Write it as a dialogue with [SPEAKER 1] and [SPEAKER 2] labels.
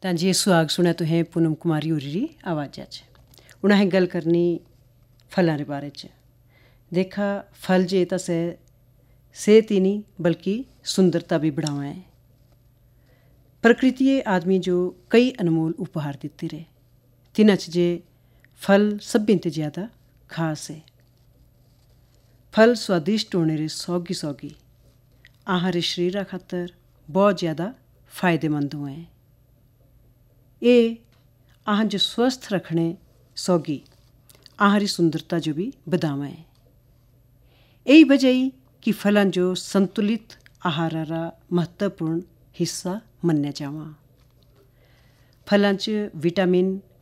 [SPEAKER 1] ਤਾਂ जी सुहाग सुने तुसें पूनम कुमारी होरी दी आवाज़ा च। हून असें गल्ल करनी फलां दे बारे च। देखा फल जे तां सेहत ही नहीं बल्कि सुंदरता भी बढ़ावा है। प्रकृतिए आदमी जो कई अनमोल उपहार दित्ते रहे, तिन्हां च जे फल सब्भें ते ज़्यादा खास है। फल स्वादिष्ट होने रे सौगी सौगी अहारे शरीरा खातर बहुत ज़्यादा फायदेमंद हुए हैं। ये अहां जो स्वस्थ रखने सौगी अहारी सुंदरता जो भी बधावा है। यही वजह ही कि फलां जो संतुलित आहारा रा महत्वपूर्ण हिस्सा मन्निया जावा। फलां च विटामिन